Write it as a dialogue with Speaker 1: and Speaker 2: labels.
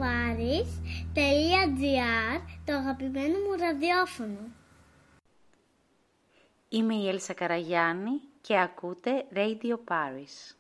Speaker 1: radioparis.gr, το αγαπημένο μου ραδιόφωνο.
Speaker 2: Είμαι η Έλσα Καραγιάννη και ακούτε Radio Paris.